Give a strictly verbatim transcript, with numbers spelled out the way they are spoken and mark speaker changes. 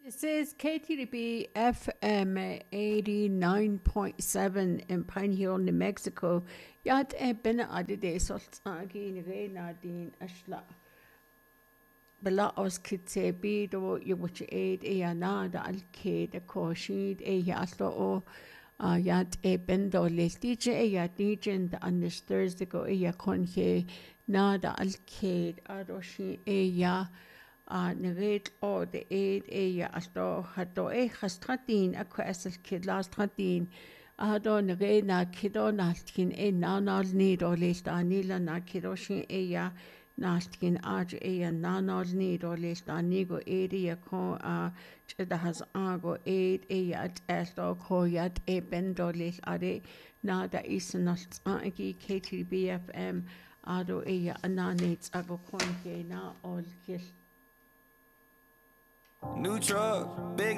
Speaker 1: This is K T D B F M eighty-nine point seven in Pine Hill, New Mexico. Yad e bina adide solt agi ni re na din ashla. Bela os kitse bido you which aid e anada alke de koshid e yaslo o yad e bendo les D J e yad D J and on this Thursday go e ya konje nada alke adoshi e ya. Uh, Nagate or the aid a asto hato e hastratin a quasel kid last tratin ado nage na kido nastkin e nanal need or list anila na kidoshi e ya nastkin aj e nanal need or list anigo area ko a cheda has ago aid e at esto ko yat e bendo list ade nada isanal agi K T B F M ado e ya ananates ago konke na all kiss.
Speaker 2: New truck, big